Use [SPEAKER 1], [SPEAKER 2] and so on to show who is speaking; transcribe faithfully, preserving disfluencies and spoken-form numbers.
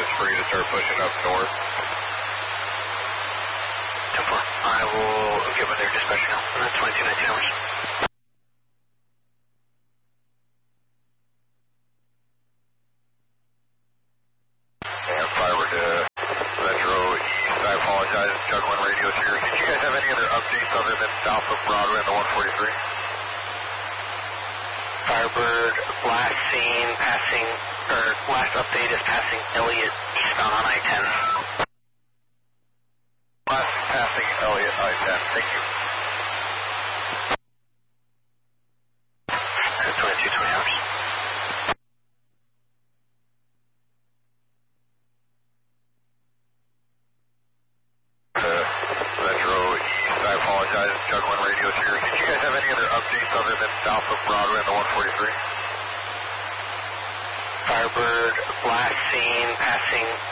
[SPEAKER 1] it's free to start pushing up north.
[SPEAKER 2] ten four. I will get with their dispatcher now. Uh, twenty-two nineteen hours.
[SPEAKER 1] And fiber to Metro East. I apologize, juggling radios here. Did you guys have any other updates other than south of Broadway and the one forty-three?
[SPEAKER 2] Firebird, last seen passing, or last update is passing Elliott eastbound on I ten.
[SPEAKER 1] Last passing Elliott I ten. Thank you.
[SPEAKER 2] twenty-two twenty hours.
[SPEAKER 1] Metro East. I apologize, juggling radios here. Did you guys have any other updates other than south of Broadway and the one forty-three?
[SPEAKER 2] Firebird, last seen passing